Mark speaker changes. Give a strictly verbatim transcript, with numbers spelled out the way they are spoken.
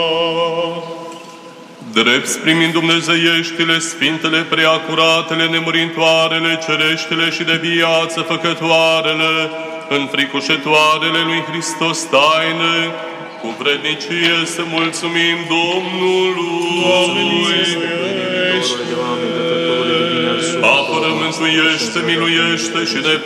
Speaker 1: Drept primind dumnezeieștile, sfintele, preacuratele, nemurintoarele, cereștile și de viață făcătoarele, înfricoșătoarele lui Hristos taine, cu vrednicie să mulțumim Domnului. Apără, mântuiește, miluiește și ne